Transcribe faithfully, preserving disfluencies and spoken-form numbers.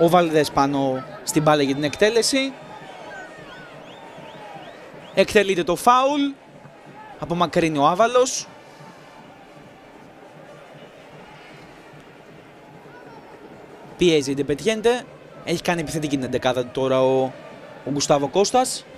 ο Βαλδές πάνω στην μπάλα για την εκτέλεση. Εκτελείται το φάουλ. Απομακρύνει ο Άβαλος. Πιέζει, δεν πετιέται. Έχει κάνει επιθετική την εντεκάδα του τώρα ο, ο Γκουστάβο Κώστας.